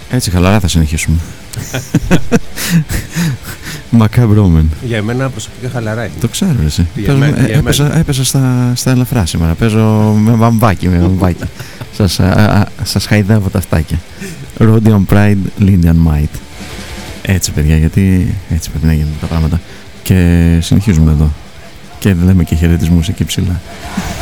Έτσι χαλαρά θα συνεχίσουμε. Μακαμπρόμεν. Για εμένα προσωπικά χαλαρά είναι. Το ξέρω εσύ. Για Έπεσα στα ελαφρά σήμερα. Παίζω με βαμβάκι. Σας χαϊδεύω τα αυτάκια. Rhodium Pride, Lydian Might. Έτσι παιδιά, γιατί έτσι πρέπει να γίνουν τα πράγματα. Και συνεχίζουμε εδώ. Και λέμε και χαιρετισμούς εκεί ψηλά.